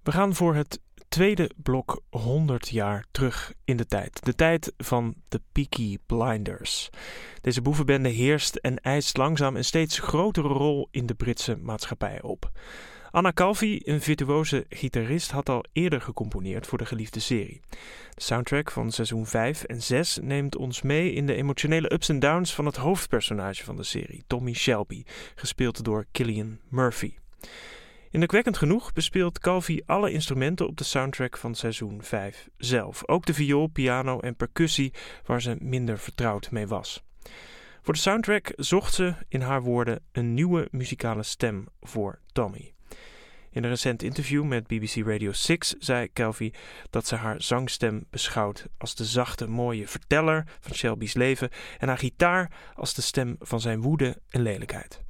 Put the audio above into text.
We gaan voor het tweede blok 100 jaar terug in de tijd. De tijd van de Peaky Blinders. Deze boevenbende heerst en eist langzaam een steeds grotere rol in de Britse maatschappij op. Anna Calvi, een virtuoze gitarist, had al eerder gecomponeerd voor de geliefde serie. De soundtrack van seizoen 5 en 6 neemt ons mee in de emotionele ups en downs van het hoofdpersonage van de serie, Tommy Shelby, gespeeld door Cillian Murphy. Indrukwekkend genoeg bespeelt Calvi alle instrumenten op de soundtrack van seizoen 5 zelf. Ook de viool, piano en percussie waar ze minder vertrouwd mee was. Voor de soundtrack zocht ze, in haar woorden, een nieuwe muzikale stem voor Tommy. In een recent interview met BBC Radio 6 zei Calvi dat ze haar zangstem beschouwt als de zachte, mooie verteller van Shelby's leven en haar gitaar als de stem van zijn woede en lelijkheid.